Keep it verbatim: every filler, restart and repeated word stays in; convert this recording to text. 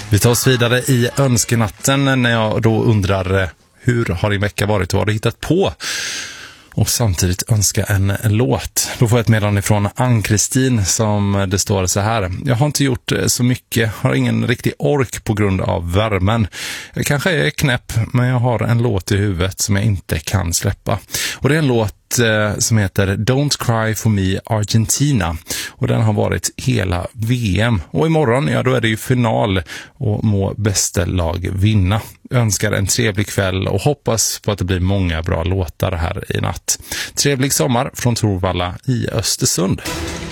Vi tar oss vidare i önskenatten när jag då undrar hur har din vecka varit och vad har du hittat på? Och samtidigt önska en låt. Då får jag ett meddelande från Ann-Kristin som det står så här. Jag har inte gjort så mycket, har ingen riktig ork på grund av värmen. Jag kanske är knäpp, men jag har en låt i huvudet som jag inte kan släppa. Och det är en låt som heter Don't Cry For Me Argentina. Och den har varit hela V M. Och imorgon, ja då är det ju final och må bästa lag vinna. Önskar en trevlig kväll och hoppas på att det blir många bra låtar här i natt. Trevlig sommar från Torvalla i Östersund.